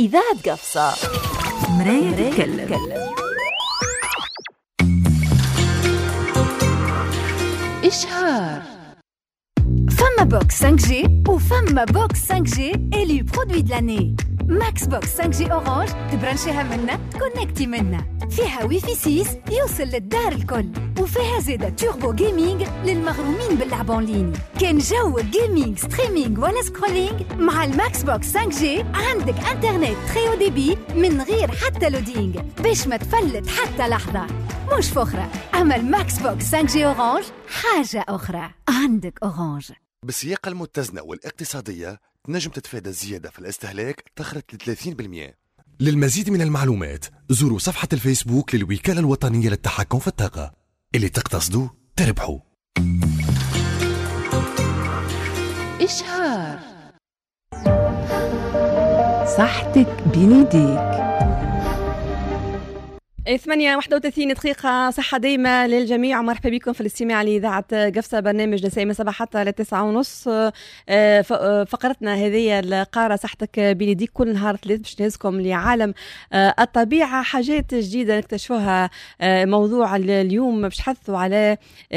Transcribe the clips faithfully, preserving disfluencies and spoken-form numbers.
إذاعة قفصة. مراية تتكلم. إشهار. فما بوكس خمسة جي وفما بوكس خمسة جي إلي برودوي دو لاني. ماكس بوكس خمسة جي أورانج تبرانشيها منا تكونكتي منا. فيها ويفي ستة يوصل للدار الكل، وفيها زيادة توربو جيمنج للمغرومين باللعب اونلاين. كان جو جيمنج ستريمينج ولا سكرولينج، مع الماكس بوكس خمسة جي عندك انترنت تريو دي بي من غير حتى لودينج باش ما تفلت حتى لحظة. مش فخرة، أما الماكس بوكس خمسة جي أورانج حاجة أخرى. عندك أورانج. بالسياقة المتزنة والاقتصادية تنجم تتفادى الزيادة في الاستهلاك تخرج ل ثلاثين بالمئة. للمزيد من المعلومات زوروا صفحة الفيسبوك للوكالة الوطنية للتحكم في الطاقة. اللي تقتصدوا تربحوا. إشهار. صحتك بيديك. ثمانية واحدة وثلاثين دقيقة صحة دايمة للجميع، ومرحبا بكم في الاستماع لإذاعة قفصة، برنامج نسائي من سبعة حتى لتسعة ونص. فقرتنا هذه القارة صحتك بيديك كل نهار ثلاث باش نهزكم لعالم الطبيعة، حاجات جديدة نكتشفوها. موضوع اليوم باش حثوا على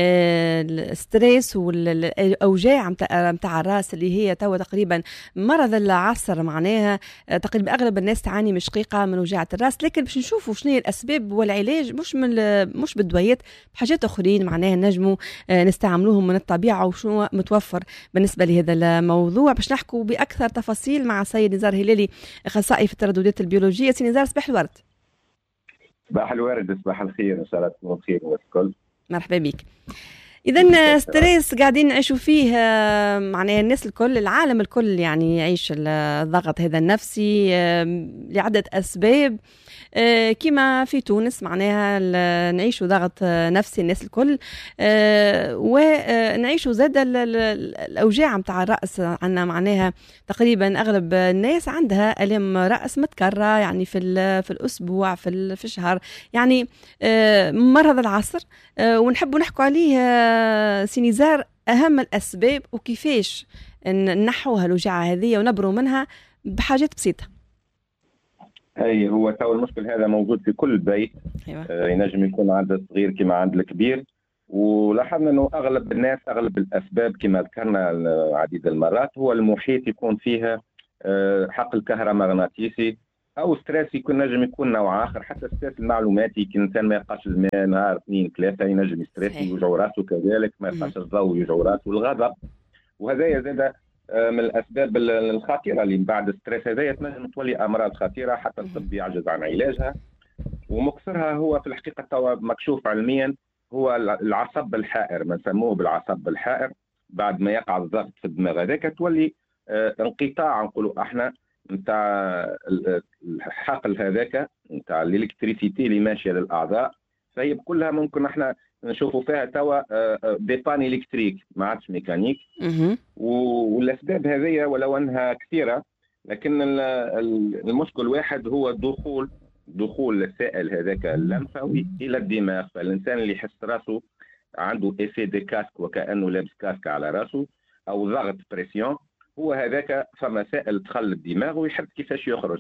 الستريس والأوجاع متاع الراس اللي هي توا تقريبا مرض العصر، معناها تقريبا أغلب الناس تعاني من شقيقة من وجاعة الراس، لكن باش نشوفوا شنو هي الأسباب والعلاج، مش من مش بالدويات، بحاجات اخرين معناها نجموا نستعملوهم من الطبيعه، وشنو متوفر بالنسبه لهذا الموضوع. باش نحكوا باكثر تفاصيل مع السيد نزار هلالي، اخصائي في الترددات البيولوجيه. سي نزار، صباح الورد. صباح الورد، صباح الخير، ان شاء الله تكونوا بخير والكل. مرحبا بك. إذا ستريس قاعدين نعيشوا فيه، معناها الناس الكل، العالم الكل يعني يعيش الضغط هذا النفسي لعدة أسباب. كما في تونس معناها نعيشوا ضغط نفسي الناس الكل، ونعيشوا زاد الأوجاع متاع الرأس. عنا معناها تقريبا أغلب الناس عندها ألم رأس متكررة، يعني في في الأسبوع في في الشهر، يعني مرض العصر. ونحب نحكوا عليه سي نزار، أهم الأسباب وكيفاش نحوها الوجعة هذه ونبروا منها بحاجات بسيطة. اي هو تو المشكل هذا موجود في كل بيت. أيوة. آه ينجم يكون عند الصغير كما عند الكبير، ولاحظنا انه اغلب الناس، اغلب الاسباب كما ذكرنا عديد المرات، هو المحيط يكون فيها آه حقل كهرومغناطيسي او ستريس. يكون نجم يكون نوع اخر، حتى الستريس المعلوماتي، كي الانسان ما يلقاش الماء نهار اثنين ثلاثه ينجم يستريس يوجعوا راسه، كذلك ما يلقاش الضوء يوجعوا راسه، والغضب. وهذا زاد من الاسباب الخطيره اللي من بعد الستريس هذايا تنجم تولي امراض خطيره حتى الطب يعجز عن علاجها. ومكسرها هو في الحقيقه توا مكشوف علميا، هو العصب الحائر، ما نسموه بالعصب الحائر. بعد ما يقع الضغط في الدماغ هذاك تولي آه انقطاع، نقولوا احنا، نتاع الحقل هذاك نتاع الالكتريسيتي اللي ماشيه للاعضاء. فهي كلها ممكن احنا نشوفوا فيها توا ديبان الكتريك، ما عادش ميكانيك. والاسباب هذه ولو انها كثيره، لكن المشكل واحد هو دخول دخول السائل هذاك اللمفاوي الى الدماغ. فالانسان اللي يحس راسه عنده ايفي دي كاسك وكانه لابس كاسك على راسه، او ضغط بريسيون، هو هذاك فما سائل دخل الدماغ ويحس كيفاش يخرج.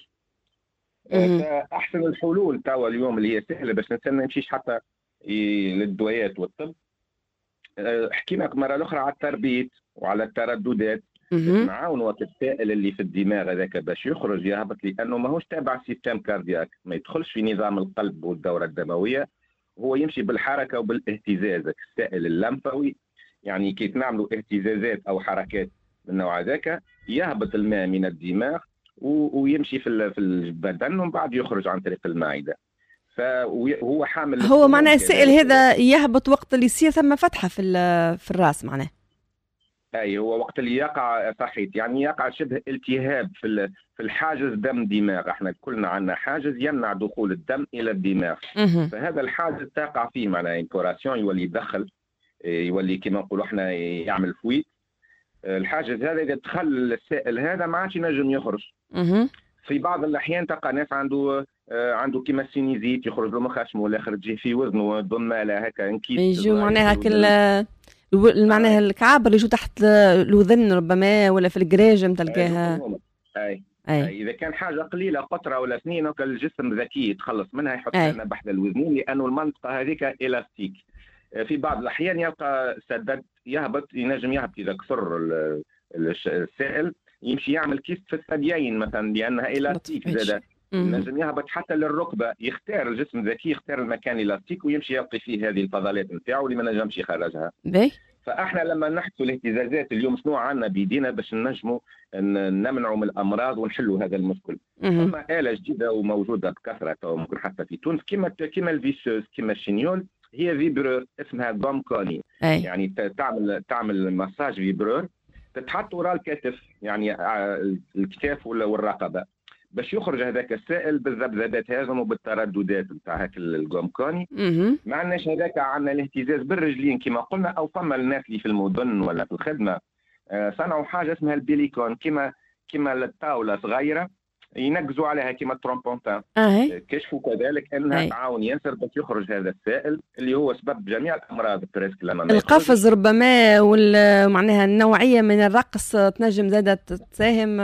احسن الحلول توا اليوم اللي هي سهله باش الانسان ما يمشيش حتى للدويات والطب. حكينا مرة الأخرى على التربيت وعلى الترددات، نعاونوا السائل اللي في الدماغ هذاك باش يخرج يهبط، لأنه ماهوش تابع سيستم كاردياك، ما يدخلش في نظام القلب والدورة الدموية، هو يمشي بالحركة وبالاهتزاز. السائل اللمفاوي يعني كي نعملوا اهتزازات أو حركات من النوع هذاك يهبط الماء من الدماغ ويمشي في البدن ومن بعد يخرج عن طريق المعدة. فهو حامل، هو معناه السائل هذا يهبط وقت اللي يصير ثم فتحة في في الراس معناه. اي هو وقت اللي يقع، صحيح، يعني يقع شبه التهاب في في الحاجز دم دماغ. احنا كلنا عندنا حاجز يمنع دخول الدم الى الدماغ. فهذا الحاجز تقع فيه معناه انفوراسيون، يولي يدخل، يولي كما نقولوا احنا يعمل فويت. الحاجز هذا اذا دخل السائل هذا ما عادش ينجم يخرج. في بعض الاحيان تلقى ناس عنده آه عنده كيما سينيزيت، يخرج له مخشم ولا يخرج تجي في وزنه ضماله هكا انكيس، يجوا معناها كل معناها الكعاب اللي يجوا تحت الوذن ربما ولا في الجراجم تلقاها. اي أي. اذا كان حاجه قليله قطره ولا اثنين وكان الجسم ذكي يتخلص منها يحط أي. لنا بحث الوزنين، لانه المنطقه هذيك الاستيك. في بعض الاحيان يلقى سدد يهبط، ينجم يهبط اذا كثر ال- ال- السائل، يمشي يعمل كيست في الثديين مثلا لانها الاستيك زاد، مهم. ينجم يهبط حتى للركبه. يختار الجسم ذكي، يختار المكان الاستيك ويمشي يلقي فيه هذه الفضلات نتاعو اللي ما نجمش يخرجها. باهي. فاحنا لما نحكوا الاهتزازات اليوم شنو عندنا بيدينا باش نجموا ن- نمنعوا من الامراض ونحلوا هذا المشكل؟ مهم. ثم آلة جديدة وموجودة بكثرة ممكن حتى في تونس، كما كما الفيسوس كما الشينيول، هي فيبرور اسمها دوم كوني. أي. يعني ت- تعمل تعمل مساج فيبرور، تتحط وراء الكتف، يعني ع- الكتاف ولا- والرقبة، باش يخرج هذاك السائل بالذبذبات هذم وبالترددات نتاع هاك الجوم كوني. مهم. ما عندناش هذاك، عندنا الاهتزاز بالرجلين كما قلنا، او فما الناس اللي في المدن ولا في الخدمه آه، صنعوا حاجه اسمها البيليكون، كما كما الطاوله صغيره ينقزوا عليها كما الترومبونتان. أي. كشفوا كذلك انها أي. تعاون ياسر باش يخرج هذا السائل اللي هو سبب جميع الامراض بريسك لما ما القفز ربما ومعناها النوعية من الرقص تنجم زادة تساهم.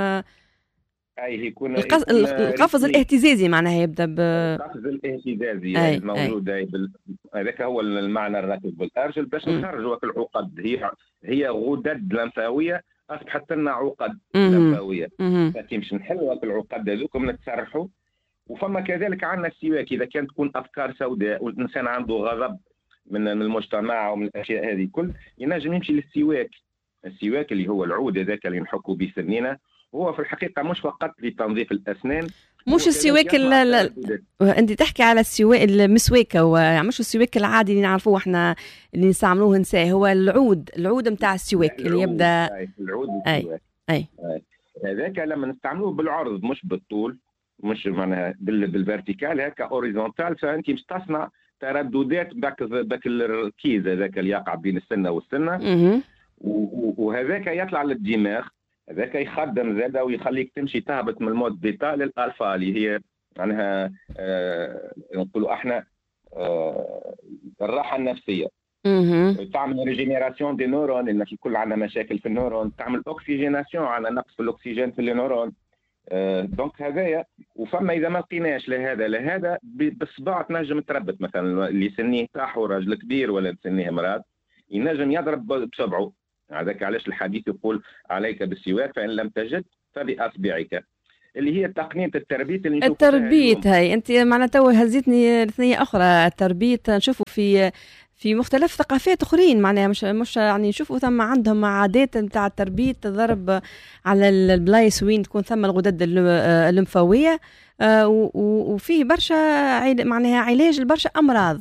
اي يكون القفز, يكون القفز ريتمي. الاهتزازي معناها يبدأ ب القفز الاهتزازي أي. الموجود بال... هذاك هو المعنى الركز بالارجل باش مم. نخرجوا العقد. هي هي غدد لمفاويه اصبحت لنا عقد مهم. لمفاويه، مهم. فكي باش نحلوا العقد هذوكم نتسرحوا. وفما كذلك عندنا السواك، اذا كانت تكون افكار سوداء والانسان عنده غضب من من المجتمع ومن الاشياء هذه كل، ينجم يمشي للسواك. السواك اللي هو العود هذاك اللي نحكوا به سنينه، هو في الحقيقه مش فقط لتنظيف الاسنان، مش السواك ال- ال- انت تحكي على السواك المسواكه، ومش السواك العادي اللي نعرفوه احنا اللي نستعملوه نساه، هو العود العود نتاع السواك اللي يبدا العود اي السواك. اي هذاك لما نستعملوه بالعرض مش بالطول، مش معناها بالفيرتيكال هكا اوريزونتال، فانت مش تصنع ترددات باك باك الكيز هذاك اللي يقع بين السنه والسنه. مهم. وهذاك يطلع للدماغ، هذاك يخدم زاده ويخليك تمشي تهبط من المود بيتا للالفا اللي هي معناها آه نقولوا احنا آه الراحه النفسيه. مهم. تعمل ريجينيراسيون دي نورون، انك يكون عندنا مشاكل في النورون، تعمل اوكسيجيناسيون، عندنا نقص في الاكسجين في النورون. آه دونك هذايا. وفما اذا ما لقيناش لهذا لهذا بالصباع تنجم تربط، مثلا اللي سنيه طاح راجل كبير ولا سنيه مرض ينجم يضرب بصبعه. هذاك علاش الحديث يقول عليك بالسواك فإن لم تجد فبأصبعك، اللي هي تقنية التربيت اللي نشوفها. التربيت هاي انت معناتها تو هزيتني ثنيه اخرى. التربيت نشوفوا في في مختلف ثقافات اخرين، معناها مش مش يعني نشوفوا ثم عندهم عادات نتاع التربيت تضرب على البلايص وين تكون ثم الغدد الليمفاويه، وفيه برشا معناها علاج لبرشا امراض.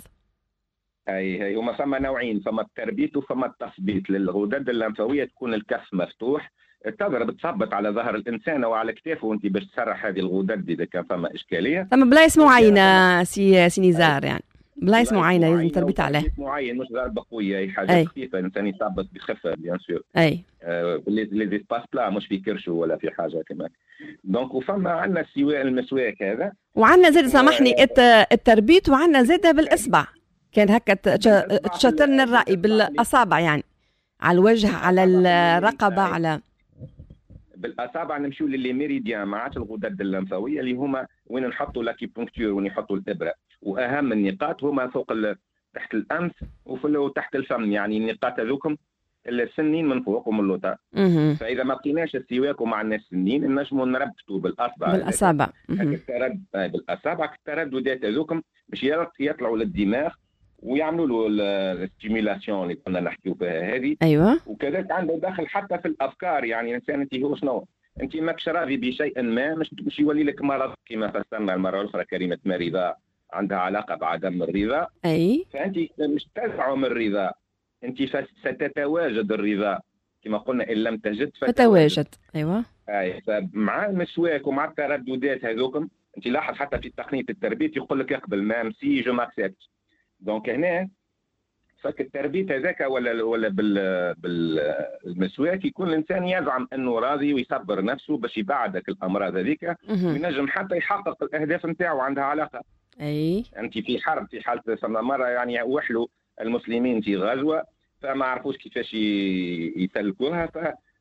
اي هي هما فما نوعين، فما التربيت وفما التثبيت. للغدد اللمفاويه تكون الكف مفتوح، تضرب تصبت على ظهر الانسان او على كتافه وانت باش تسرح هذه الغدد اذا كان فما اشكاليه. ثم بلايص معينه سي سي نزار، يعني بلايص معينه لازم تربيت عليه. تربيت معين مش ضربه قويه، اي حاجه خفيفه الانسان يثبت بخفه بيان سور. اي آه لي سباس بلا مش في كرشه ولا في حاجه كمان. دونك وفما عندنا السواك المسواك هذا، وعندنا زاد سامحني التربيت، وعندنا زاد بالاصبع. كان هكا تشترنا الرأي بالأصابع، يعني على الوجه على الرقبة على بالأصابع. نمشيو للي ميريديان مع الغدد اللمفاوية اللي هما وين نحطوا لاكيبونكتور وين يحطوا الإبرة، وأهم النقاط هما فوق تحت الأنف وتحت الفم، يعني النقاط هذوكم السنين من فوق ومن اللوطة. فإذا ما لقيناش السواك وما عندناش السنين نجموا نربطوا بالأصابع بالأصابع بالأصابع الترددات هذوكم باش يطلعوا للدماغ ويعملوا له الستيميلاسيون اللي كنا نحكيو فيها هذه. ايوه. وكذلك عنده دخل حتى في الافكار، يعني الانسان انت هو شنو انت ماكش راضي بشيء ما، مش مش يولي لك مرض كما فسرنا المره الاخرى كلمه مريضه عندها علاقه بعدم الرضا. اي. فانت مش تزعم الرضا، انت ستتواجد الرضا كما قلنا ان لم تجد فتواجد. ايوه. اي فمع المسواك ومع الترددات هذوكم انت لاحظ حتى في تقنيه التربيه يقول لك يقبل مام سي جو ماكسبت. دونك هنا فك التربيت هذاك ولا ولا بال بالمسواك يكون الانسان يزعم انه راضي ويصبر نفسه باش يبعدك الامراض هذيك، وينجم حتى يحقق الاهداف نتاعو عندها علاقه. اي انت في حرب، في حاله فما مره يعني وحلوا المسلمين في غزوه فما عرفوش كيفاش يسلكوها،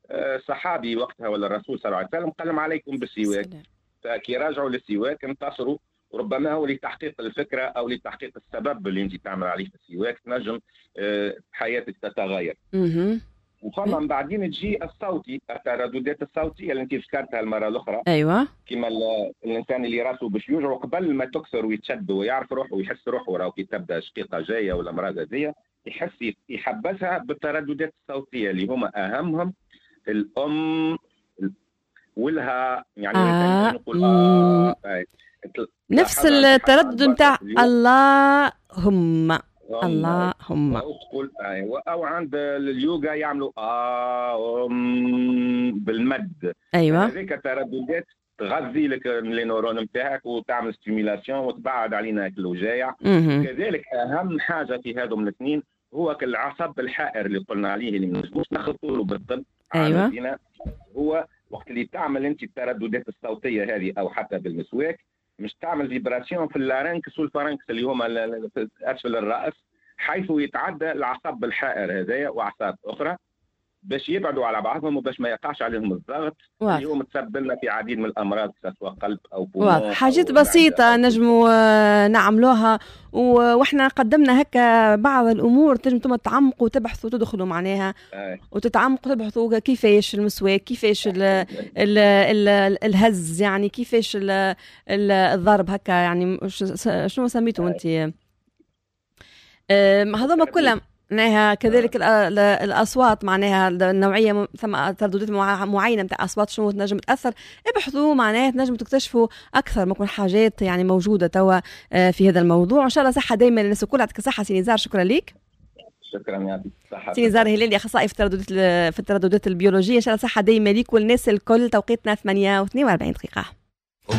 صحابي وقتها ولا الرسول صلى الله عليه وسلم قال لهم عليكم بالسواك، فكي راجعوا للسواك انتصروا. وربما هو لتحقيق الفكره او لتحقيق السبب اللي انت تعمل عليه في السواك تنجم حياتك تتغير. وفما من بعدين تجي الصوتي، الترددات الصوتيه اللي انت ذكرتها المره الاخرى. ايوه، كما الانسان اللي راسه باش يوجعه قبل ما تكسر ويتشد ويعرف روحه ويحس روحه راهو كي تبدا شقيقه جايه ولا مراه غازيه، يحس يحبسها بالترددات الصوتيه اللي هما اهمهم الام والها. يعني آه. نقول اه نفس التردد نتاع اللهم اللهم او عند اليوغا يعملوا اه بالمد. ايوه، هذيك ترددات تغذي لك لي نورون نتاعك وتعمل ستيميلاسيون وتبعد علينا الوجايع. كذلك اهم حاجه في هذم الاثنين هو العصب الحائر اللي قلنا عليه اللي ما نجموش نخلطوا له بالطب. ايوه، هو وقت اللي تعمل انت الترددات الصوتيه هذه او حتى بالمسواك مش تعمل فيبراسيون في اللارنكس والفارنكس اللي هما اسفل الراس، حيث يتعدى العصب الحائر هذايا واعصاب اخرى باش يبعدوا على بعضهم وباش ما يقعش عليهم الضغط اللي هو متسبب لنا في عديد من الامراض سواء قلب او بولمون. حاجات بسيطه نجموا نعملوها، واحنا قدمنا هكا بعض الامور تنجموا تعمقوا وتبحثوا وتدخلوا معناها أي. وتتعمقوا تبحثوا كيفاش المسواك، كيفاش ال ال ال الهز، يعني كيفاش ال الضرب هكا، يعني شنو سميتوا انت هذوما كلهم معناها. كذلك الاصوات معناها النوعيه، ثم ترددات معينه نتاع اصوات شنو تنجم تاثر. ابحثوا معناها تنجموا تكتشفوا اكثر ممكن حاجات يعني موجوده توا في هذا الموضوع. ان شاء الله صحه دائما للناس الكل. يعطيك الصحه سي نزار، شكرا لك. شكرا، يعطيك الصحه سي نزار هلالي، اخصائي في الترددات في الترددات البيولوجيه. ان شاء الله صحه دائما ليك والناس الكل. توقيتنا ثمانية واثنين وأربعين دقيقه.